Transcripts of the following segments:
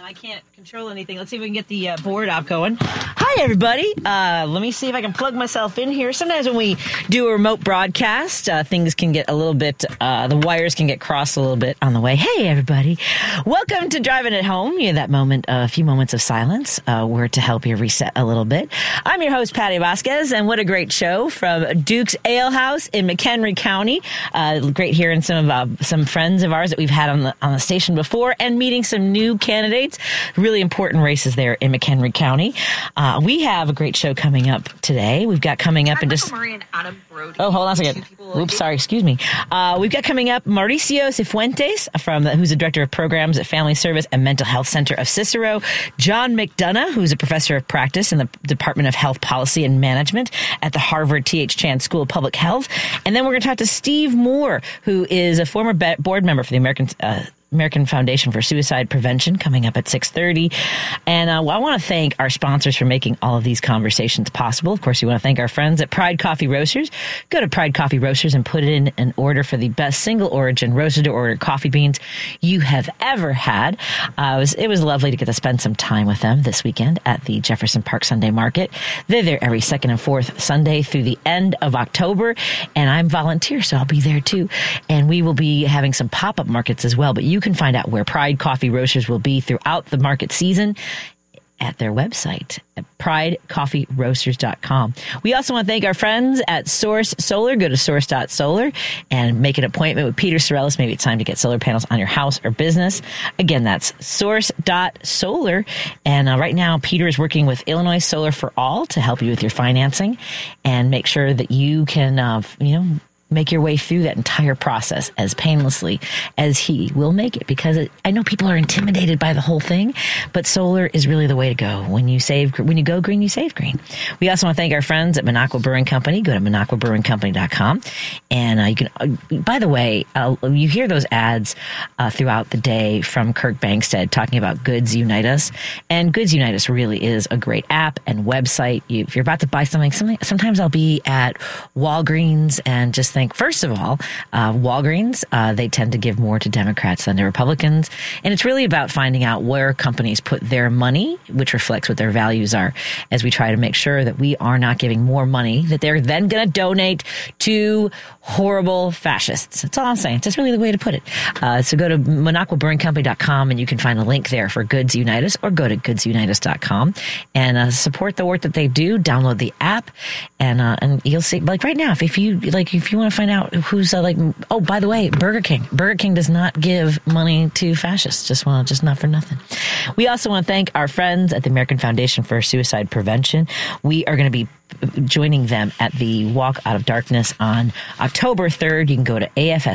I can't control anything. Let's see if we can get the board out going. Hi, everybody. Let me see if I can plug myself in here. Sometimes when we do a remote broadcast, things can get a little bit, the wires can get crossed a little bit on the way. Hey, everybody. Welcome to Driving It Home. You know, that moment, a few moments of silence. We're to help you reset a little bit. I'm your host, Patty Vasquez, and what a great show from Duke's Ale House in McHenry County. Great hearing some friends of ours that we've had on the station before and meeting some new candidates. Really important races there in McHenry County. We have a great show coming up today. We've got coming up in just... Oh, hold on a second. Oops, sorry. Excuse me. We've got coming up Mauricio Cifuentes, who's the Director of Programs at Family Service and Mental Health Center of Cicero. John McDonough, who's a Professor of Practice in the Department of Health Policy and Management at the Harvard T.H. Chan School of Public Health. And then we're going to talk to Steve Moore, who is a former board member for the American Foundation for Suicide Prevention, coming up at 6:30. And I want to thank our sponsors for making all of these conversations possible. Of course, we want to thank our friends at Pride Coffee Roasters. Go to Pride Coffee Roasters and put in an order for the best single origin roasted to order coffee beans you have ever had. It was lovely to get to spend some time with them this weekend at the Jefferson Park Sunday Market. They're there every second and fourth Sunday through the end of October. And I'm volunteer, so I'll be there too. And we will be having some pop-up markets as well. But you can find out where Pride Coffee Roasters will be throughout the market season at their website at pridecoffeeroasters.com. We also want to thank our friends at Source Solar. Go to source.solar and make an appointment with Peter Sorellis. Maybe it's time to get solar panels on your house or business. Again, that's source.solar. And right now, Peter is working with Illinois Solar for All to help you with your financing and make sure that you can, make your way through that entire process as painlessly as he will make it, because I know people are intimidated by the whole thing, but solar is really the way to go. When you go green, you save green. We also want to thank our friends at Minocqua Brewing Company. Go to minocquabrewingcompany.com. And you can, by the way, you hear those ads throughout the day from Kirk Bangstead talking about Goods Unite Us. And Goods Unite Us really is a great app and website. If you're about to buy something, sometimes I'll be at Walgreens and just think, first of all, Walgreens, they tend to give more to Democrats than to Republicans. And it's really about finding out where companies put their money, which reflects what their values are, as we try to make sure that we are not giving more money that they're then going to donate to horrible fascists. That's all I'm saying. That's really the way to put it. So go to minocquabrewingcompany.com and you can find a link there for Goods Unite Us, or go to goodsuniteus.com and support the work that they do. Download the app and you'll see, like right now, if you want to find out who's oh, by the way, Burger King does not give money to fascists. Just not for nothing. We also want to thank our friends at the American Foundation for Suicide Prevention. We are going to be joining them at the Walk Out of Darkness on October 3rd. You can go to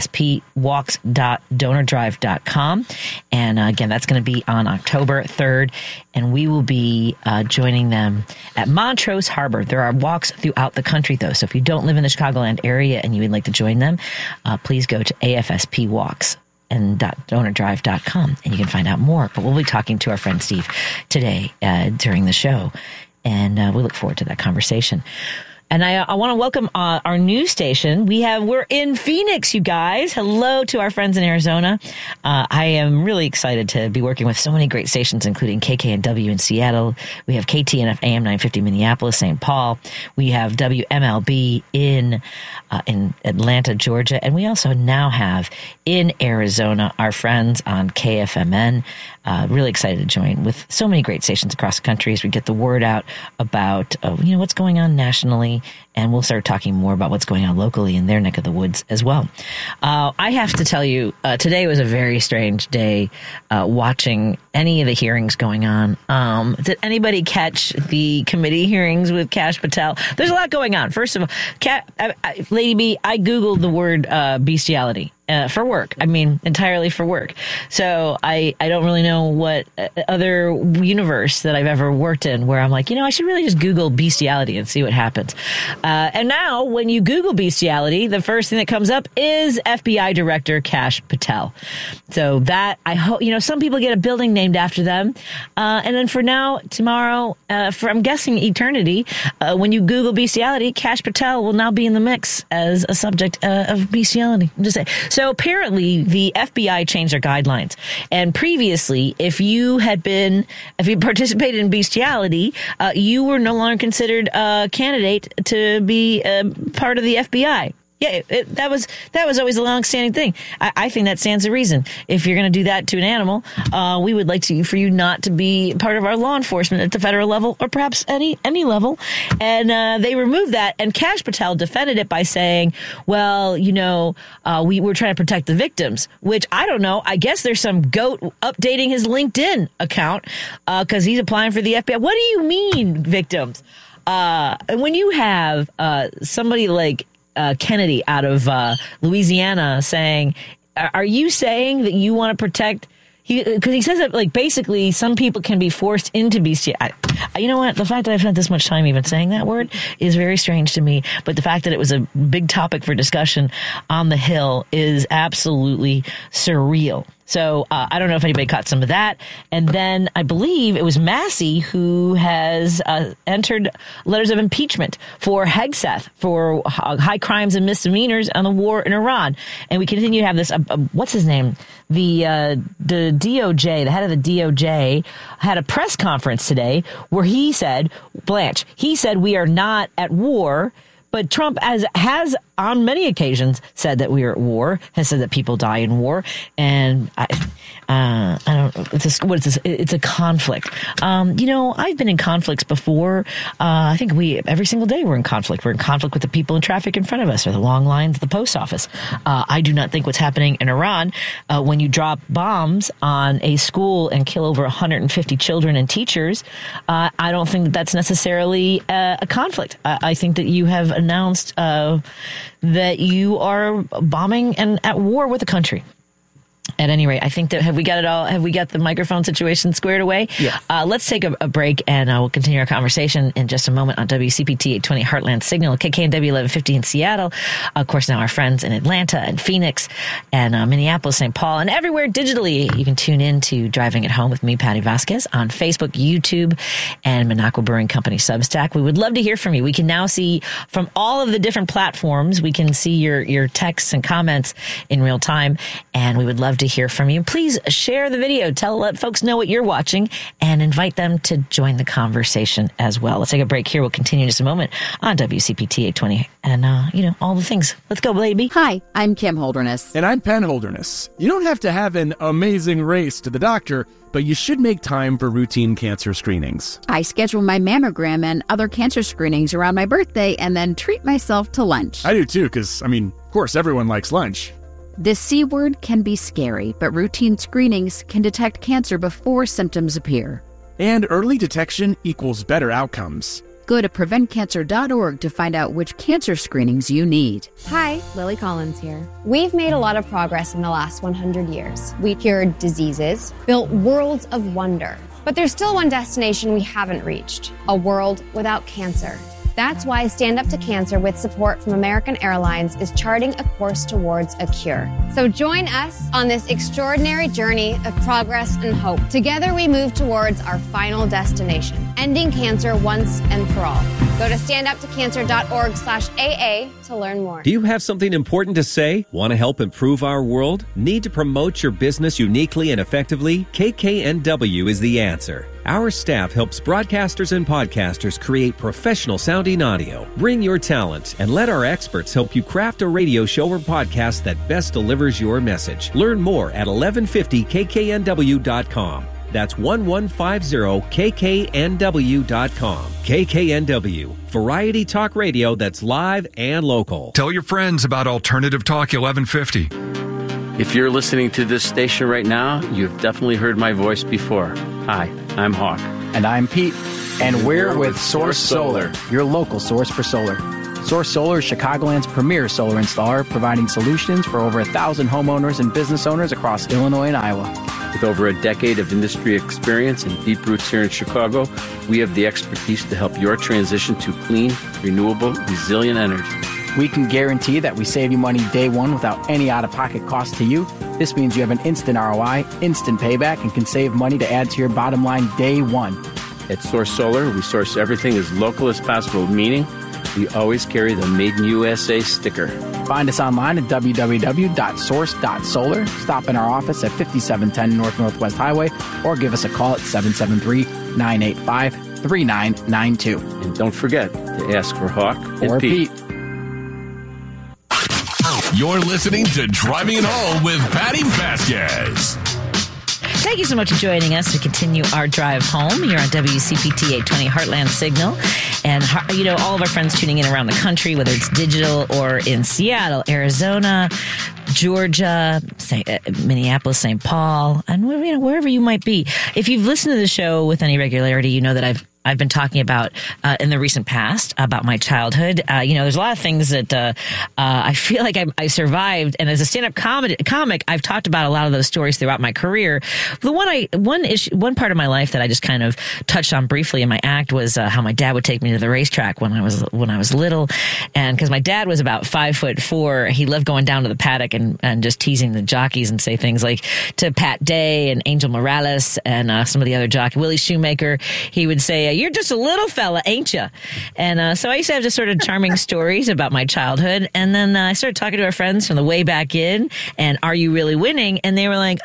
afspwalks.donordrive.com. And again, that's going to be on October 3rd. And we will be joining them at Montrose Harbor. There are walks throughout the country, though. So if you don't live in the Chicagoland area and you would like to join them, please go to afspwalks and donordrive.com and you can find out more. But we'll be talking to our friend Steve today during the show. And we look forward to that conversation. And I want to welcome our news station. We're in Phoenix, you guys. Hello to our friends in Arizona. I am really excited to be working with so many great stations, including KKNW in Seattle. We have KTNF AM 950 Minneapolis, St. Paul. We have WMLB in Atlanta, Georgia. And we also now have in Arizona our friends on KFMN. Really excited to join with so many great stations across the country as we get the word out about what's going on nationally, and we'll start talking more about what's going on locally in their neck of the woods as well. I have to tell you, today was a very strange day watching any of the hearings going on. Did anybody catch the committee hearings with Kash Patel? There's a lot going on. First of all, Lady B, I Googled the word bestiality. For work. I mean, entirely for work. So I don't really know what other universe that I've ever worked in where I'm like, I should really just Google bestiality and see what happens. And now when you Google bestiality, the first thing that comes up is FBI Director Kash Patel. So that, I hope, some people get a building named after them. And then for now, tomorrow, for I'm guessing eternity, when you Google bestiality, Kash Patel will now be in the mix as a subject of bestiality. I'm just saying. So apparently the FBI changed their guidelines. And previously, if you participated in bestiality, you were no longer considered a candidate to be part of the FBI. Yeah, that was always a long-standing thing. I think that stands to reason. If you're going to do that to an animal, we would like for you not to be part of our law enforcement at the federal level or perhaps any level. And they removed that. And Kash Patel defended it by saying, well, we were trying to protect the victims, which I don't know. I guess there's some goat updating his LinkedIn account because he's applying for the FBI. What do you mean, victims? When you have somebody like Kennedy out of Louisiana saying, are you saying that you want to protect? Because he says that, like, basically some people can be forced into bestiality. You know what? The fact that I've spent this much time even saying that word is very strange to me. But the fact that it was a big topic for discussion on the Hill is absolutely surreal. So I don't know if anybody caught some of that. And then I believe it was Massey who has entered letters of impeachment for Hegseth for high crimes and misdemeanors on the war in Iran. And we continue to have this, what's his name? The DOJ, the head of the DOJ, had a press conference today where he said, Blanche, we are not at war. But Trump has on many occasions said that we are at war, has said that people die in war. And I don't, what is this? It's a conflict. I've been in conflicts before. I think every single day we're in conflict. We're in conflict with the people in traffic in front of us or the long lines at the post office. I do not think what's happening in Iran, when you drop bombs on a school and kill over 150 children and teachers, I don't think that's necessarily a conflict. I think that you have announced that you are bombing and at war with the country. At any rate, I think that have we got the microphone situation squared away? Yeah. Let's take a break and we'll continue our conversation in just a moment on WCPT 820 Heartland Signal, KKNW 1150 in Seattle. Of course, now our friends in Atlanta and Phoenix and Minneapolis, St. Paul, and everywhere digitally. You can tune in to Driving at Home with me, Patty Vasquez, on Facebook, YouTube, and Minocqua Brewing Company Substack. We would love to hear from you. We can now see from all of the different platforms, we can see your texts and comments in real time, and we would love to hear from you. Please share the video. Let folks know what you're watching and invite them to join the conversation as well. Let's take a break here. We'll continue in just a moment on WCPT 820 and, all the things. Let's go, baby. Hi, I'm Kim Holderness. And I'm Penn Holderness. You don't have to have an amazing race to the doctor, but you should make time for routine cancer screenings. I schedule my mammogram and other cancer screenings around my birthday and then treat myself to lunch. I do too, because, of course, everyone likes lunch. The C word can be scary, but routine screenings can detect cancer before symptoms appear. And early detection equals better outcomes. Go to preventcancer.org to find out which cancer screenings you need. Hi, Lily Collins here. We've made a lot of progress in the last 100 years. We cured diseases, built worlds of wonder. But there's still one destination we haven't reached, a world without cancer. That's why Stand Up to Cancer, with support from American Airlines, is charting a course towards a cure. So join us on this extraordinary journey of progress and hope. Together we move towards our final destination, ending cancer once and for all. Go to standuptocancer.org/AA to learn more. Do you have something important to say? Want to help improve our world? Need to promote your business uniquely and effectively? KKNW is the answer. Our staff helps broadcasters and podcasters create professional sounding audio. Bring your talent and let our experts help you craft a radio show or podcast that best delivers your message. Learn more at 1150kknw.com. That's 1150kknw.com. KKNW, variety talk radio that's live and local. Tell your friends about Alternative Talk 1150. If you're listening to this station right now, you've definitely heard my voice before. Hi, I'm Hawk. And I'm Pete. And we're with Source Solar, your local source for solar. Source Solar is Chicagoland's premier solar installer, providing solutions for over 1,000 homeowners and business owners across Illinois and Iowa. With over a decade of industry experience and deep roots here in Chicago, we have the expertise to help your transition to clean, renewable, resilient energy. We can guarantee that we save you money day one without any out-of-pocket cost to you. This means you have an instant ROI, instant payback, and can save money to add to your bottom line day one. At Source Solar, we source everything as local as possible, meaning we always carry the Made in USA sticker. Find us online at www.source.solar. Stop in our office at 5710 North Northwest Highway or give us a call at 773-985-3992. And don't forget to ask for Hawk Or and Pete. You're listening to Driving It Home with Patty Vasquez. Thank you so much for joining us to continue our drive home here on WCPT 820 Heartland Signal. And, you know, all of our friends tuning in around the country, whether it's digital or in Seattle, Arizona, Georgia, Minneapolis, St. Paul, and wherever you might be. If you've listened to the show with any regularity, you know that I've been talking about in the recent past about my childhood. You know, there's a lot of things that I feel like I survived, and as a stand-up comic, I've talked about a lot of those stories throughout my career. The one part of my life that I just kind of touched on briefly in my act was how my dad would take me to the racetrack when I was little, and because my dad was about 5'4", he loved going down to the paddock and just teasing the jockeys and say things like to Pat Day and Angel Morales and some of the other jockeys, Willie Shoemaker. He would say, "You're just a little fella, ain't you?" And so I used to have just sort of charming stories about my childhood. And then I started talking to our friends from the way back in, and Are You Really Winning? And they were like,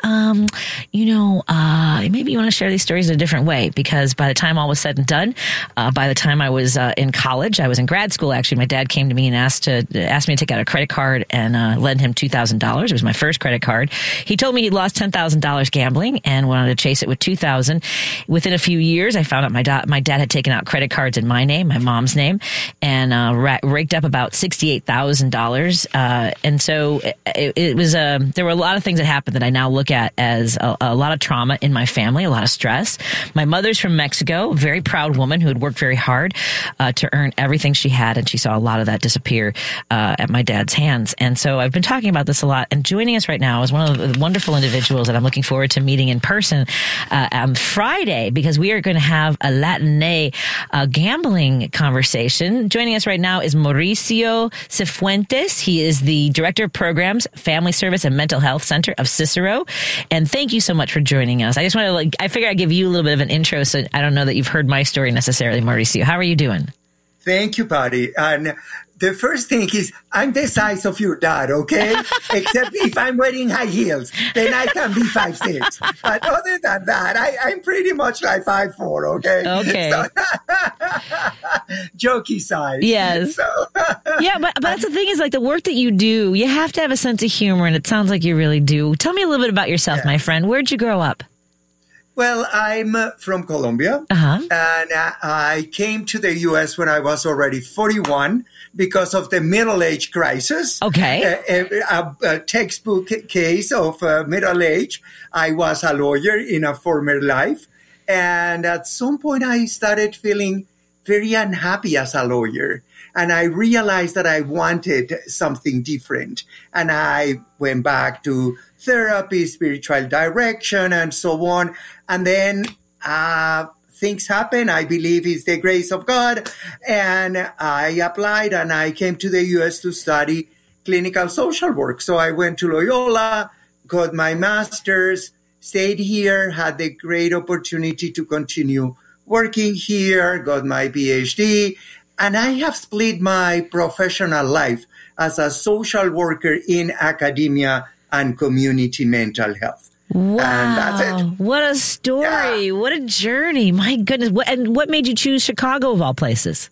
maybe you want to share these stories in a different way, because by the time all was said and done, by the time I was in college, I was in grad school, actually, my dad came to me and asked me to take out a credit card and lend him $2,000. It was my first credit card. He told me he'd lost $10,000 gambling and wanted to chase it with $2,000. Within a few years, I found out my dad had taken out credit cards in my name, my mom's name, and raked up about $68,000. And so it was there were a lot of things that happened that I now look at as a lot of trauma in my family, a lot of stress. My mother's from Mexico, a very proud woman who had worked very hard to earn everything she had, and she saw a lot of that disappear at my dad's hands. And so I've been talking about this a lot, and joining us right now is one of the wonderful individuals that I'm looking forward to meeting in person on Friday, because we are going to have a Latinay gambling conversation. Joining us right now is Mauricio Cifuentes. He is the Director of Programs, Family Service and Mental Health Center of Cicero. And thank you so much for joining us. I just want to I figure I'd give you a little bit of an intro, so I don't know that you've heard my story necessarily, Mauricio. How are you doing? Thank you, Patty. And the first thing is, I'm the size of your dad, okay? Except if I'm wearing high heels, then I can be 5'6". But other than that, I'm pretty much like 5'4", okay? Okay. So, jokey size. Yes. So. Yeah, but that's the thing is, like, the work that you do, you have to have a sense of humor, and it sounds like you really do. Tell me a little bit about yourself, my friend. Where'd you grow up? Well, I'm from Colombia, and I came to the U.S. when I was already 41 because of the middle age crisis. Okay. A textbook case of middle age. I was a lawyer in a former life, and at some point I started feeling very unhappy as a lawyer, and I realized that I wanted something different, and I went back to therapy, spiritual direction, and so on. And then things happen. I believe it's the grace of God. And I applied and I came to the U.S. to study clinical social work. So I went to Loyola, got my master's, stayed here, had the great opportunity to continue working here, got my PhD. And I have split my professional life as a social worker in academia and community mental health. Wow. And that's it. What a story. Yeah. What a journey. My goodness. What made you choose Chicago of all places?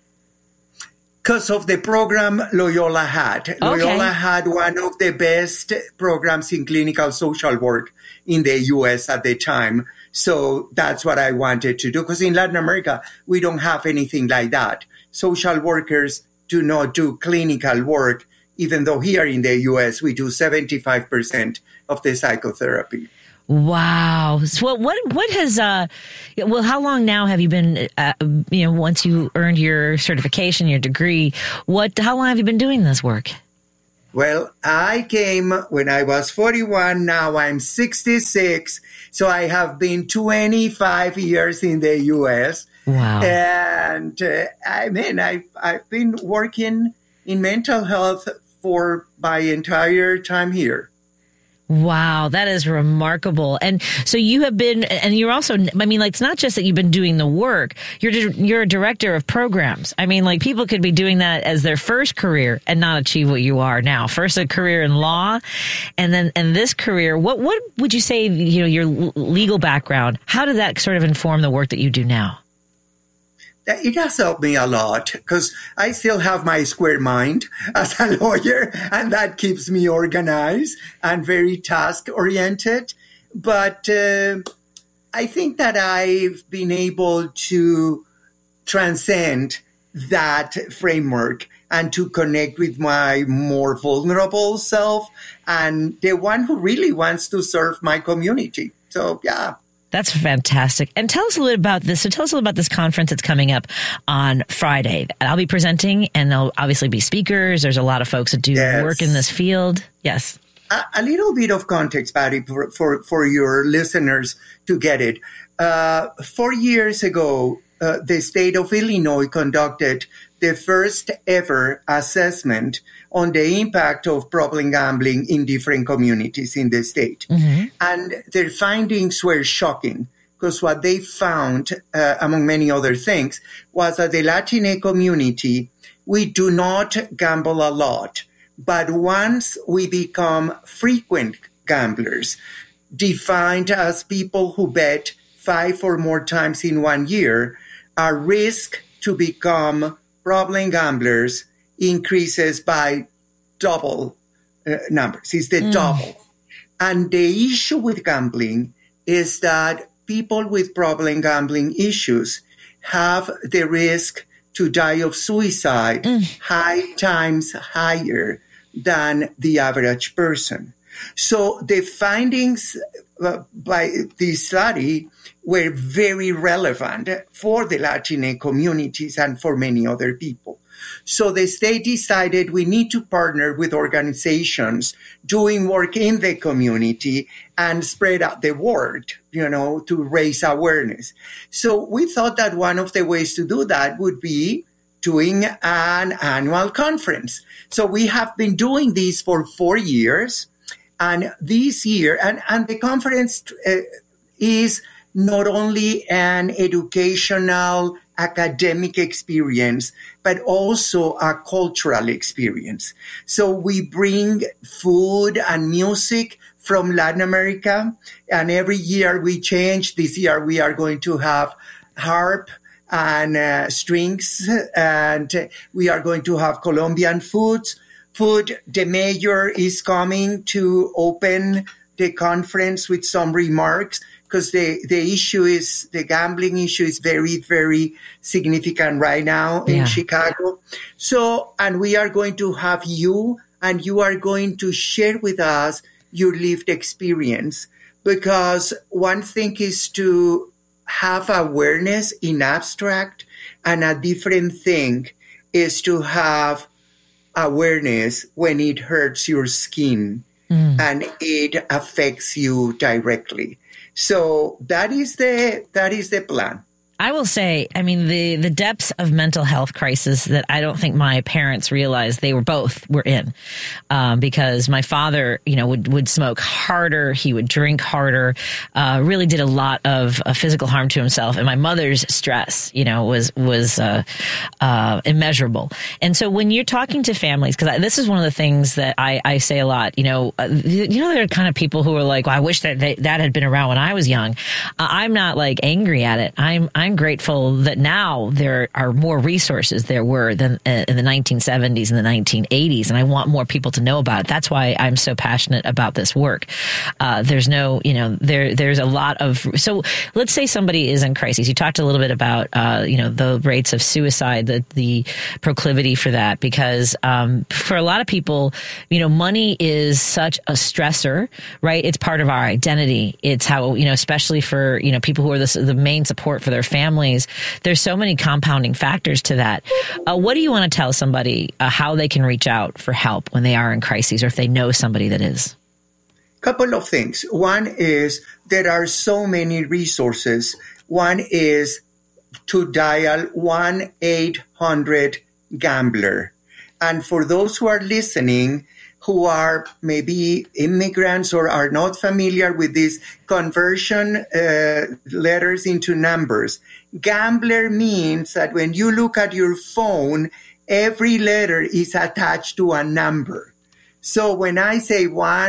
Because of the program Loyola had. Okay. Loyola had one of the best programs in clinical social work in the U.S. at the time. So that's what I wanted to do. Because in Latin America, we don't have anything like that. Social workers do not do clinical work, even though here in the U.S. we do 75% of the psychotherapy. Wow. So what has, how long now have you been, once you earned your certification, your degree, how long have you been doing this work? Well, I came when I was 41. Now I'm 66. So I have been 25 years in the U.S. Wow. And I've been working in mental health for my entire time here. Wow, that is remarkable. And so you have been, and you're also, I mean, like, it's not just that you've been doing the work, you're a director of programs. I mean, like, people could be doing that as their first career and not achieve what you are now. First a career in law, and then this career. What would you say, your legal background, how did that sort of inform the work that you do now? It has helped me a lot because I still have my square mind as a lawyer, and that keeps me organized and very task-oriented. But I think that I've been able to transcend that framework and to connect with my more vulnerable self and the one who really wants to serve my community. So, yeah. That's fantastic. And tell us a little about this. So tell us a little about this conference that's coming up on Friday. I'll be presenting, and there'll obviously be speakers. There's a lot of folks that do work in this field. Yes. A little bit of context, Patty, for your listeners to get it. 4 years ago, the state of Illinois conducted the first ever assessment on the impact of problem gambling in different communities in the state. Mm-hmm. And their findings were shocking because what they found, among many other things, was that the Latinx community, we do not gamble a lot. But once we become frequent gamblers, defined as people who bet 5 or more times in 1 year, our risk to become problem gamblers increases by double numbers. It's the double. And the issue with gambling is that people with problem gambling issues have the risk to die of suicide high times higher than the average person. So the findings by this study were very relevant for the Latinx communities and for many other people. So the state decided we need to partner with organizations doing work in the community and spread out the word, to raise awareness. So we thought that one of the ways to do that would be doing an annual conference. So we have been doing this for 4 years. And this year, and the conference is not only an educational, academic experience, but also a cultural experience. So we bring food and music from Latin America, and every year we change. This year we are going to have harp and strings, and we are going to have Colombian food. The mayor is coming to open the conference with some remarks because the gambling issue is very, very significant right now in Chicago. So, and we are going to have you, and you are going to share with us your lived experience, because one thing is to have awareness in abstract, and a different thing is to have awareness when it hurts your skin and it affects you directly. So that is the plan. I will say, I mean, the depths of mental health crisis that I don't think my parents realized they were in, because my father, would smoke harder. He would drink harder, really did a lot of physical harm to himself. And my mother's stress, was immeasurable. And so when you're talking to families, because this is one of the things that I say a lot, there are kind of people who are like, well, I wish that had been around when I was young. I'm not like angry at it. I'm grateful that now there are more resources there were than in the 1970s and the 1980s, and I want more people to know about it. That's why I'm so passionate about this work. There's a lot of, so let's say somebody is in crisis. You talked a little bit about, the rates of suicide, the proclivity for that, because for a lot of people, money is such a stressor, right? It's part of our identity. It's how, especially for, people who are the main support for their families, there's so many compounding factors to that. What do you want to tell somebody how they can reach out for help when they are in crises, or if they know somebody that is? Couple of things. One is there are so many resources. One is to dial 1-800-GAMBLER. And for those who are listening, who are maybe immigrants or are not familiar with these conversion letters into numbers. Gambler means that when you look at your phone, every letter is attached to a number. So when I say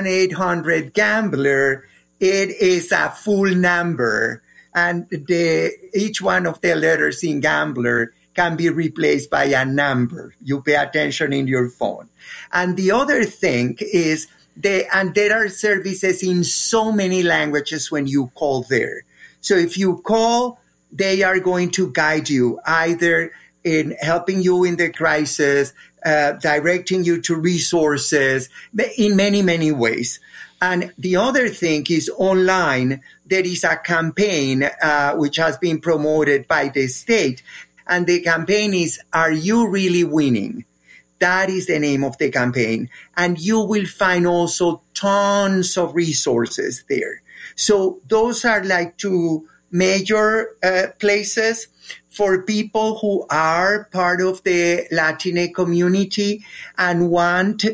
1-800-GAMBLER, it is a full number. And each one of the letters in Gambler can be replaced by a number. You pay attention in your phone. And the other thing is, there are services in so many languages when you call there. So if you call, they are going to guide you either in helping you in the crisis, directing you to resources, in many, many ways. And the other thing is online, there is a campaign which has been promoted by the state. And the campaign is, Are You Really Winning? That is the name of the campaign. And you will find also tons of resources there. So those are like two major places for people who are part of the Latinx community and want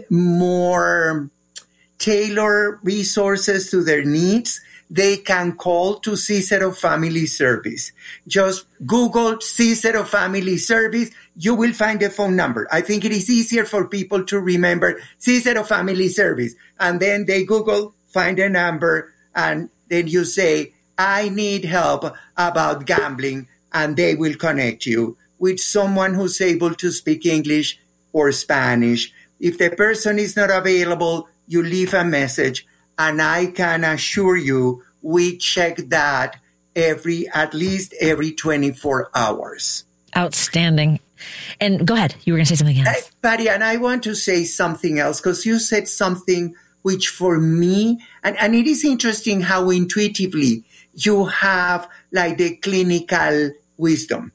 more tailored resources to their needs. They can call to Cicero Family Service. Just Google Cicero Family Service. You will find the phone number. I think it is easier for people to remember Cicero Family Service. And then they Google, find a number, and then you say, I need help about gambling, and they will connect you with someone who's able to speak English or Spanish. If the person is not available, you leave a message. And I can assure you, we check that at least every 24 hours. Outstanding. And go ahead. You were going to say something else. Patty, and I want to say something else because you said something which for me, and it is interesting how intuitively you have like the clinical wisdom.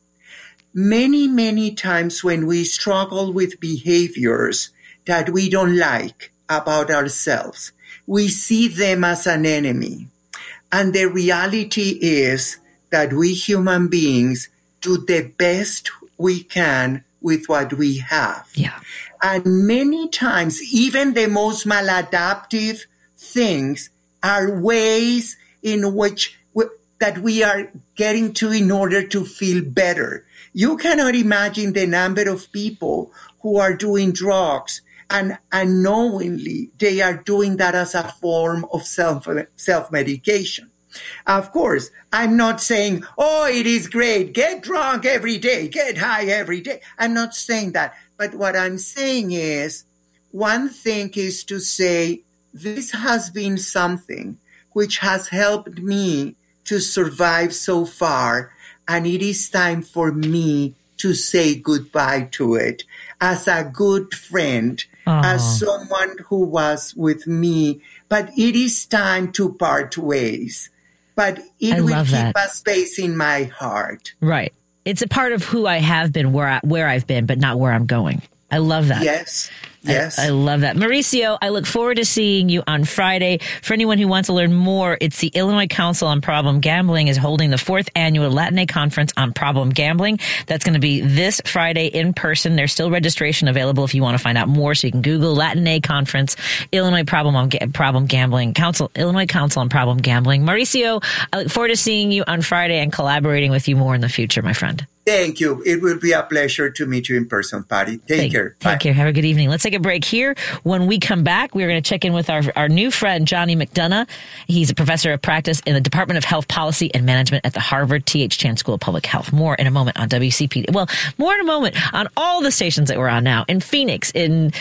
Many, many times when we struggle with behaviors that we don't like about ourselves, we see them as an enemy. And the reality is that we human beings do the best we can with what we have. Yeah. And many times, even the most maladaptive things are ways in which that we are getting to in order to feel better. You cannot imagine the number of people who are doing drugs and unknowingly, they are doing that as a form of self-medication. Of course, I'm not saying, oh, it is great. Get drunk every day. Get high every day. I'm not saying that. But what I'm saying is, one thing is to say, this has been something which has helped me to survive so far. And it is time for me to say goodbye to it as a good friend, as someone who was with me. But it is time to part ways. But it will keep a space in my heart. Right. It's a part of who I have been, where I've been, but not where I'm going. I love that. Yes. Yes. I love that. Mauricio, I look forward to seeing you on Friday. For anyone who wants to learn more, it's the Illinois Council on Problem Gambling is holding the 4th annual Latinx Conference on Problem Gambling. That's going to be this Friday in person. There's still registration available if you want to find out more. So you can Google Latinx Conference, Illinois Problem Gambling Council, Illinois Council on Problem Gambling. Mauricio, I look forward to seeing you on Friday and collaborating with you more in the future, my friend. Thank you. It will be a pleasure to meet you in person, Patty. Take care. Take care. Have a good evening. Let's take a break here. When we come back, we're going to check in with our new friend, Johnny McDonough. He's a professor of practice in the Department of Health Policy and Management at the Harvard T.H. Chan School of Public Health. More in a moment on WCPT. Well, more in a moment on all the stations that we're on now. In Phoenix, in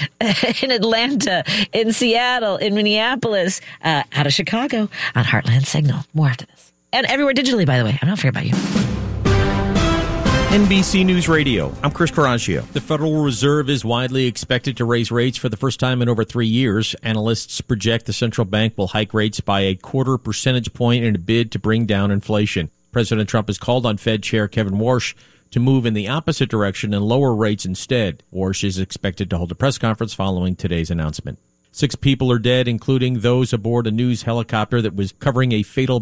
Atlanta, in Seattle, in Minneapolis, out of Chicago, on Heartland Signal. More after this. And everywhere digitally, by the way. I'm not forgetting about you. NBC News Radio. I'm Chris Carragio. The Federal Reserve is widely expected to raise rates for the first time in over 3 years. Analysts project the central bank will hike rates by 0.25 percentage point in a bid to bring down inflation. President Trump has called on Fed Chair Kevin Warsh to move in the opposite direction and lower rates instead. Warsh is expected to hold a press conference following today's announcement. 6 people are dead, including those aboard a news helicopter that was covering a fatal